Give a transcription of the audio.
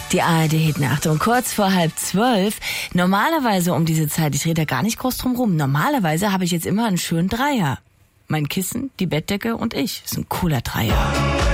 Die ARD-Hit, Achtung, kurz vor 11:30. Normalerweise um diese Zeit, ich rede da gar nicht groß drum rum, normalerweise habe ich jetzt immer einen schönen Dreier. Mein Kissen, die Bettdecke und ich. Ist ein cooler Dreier.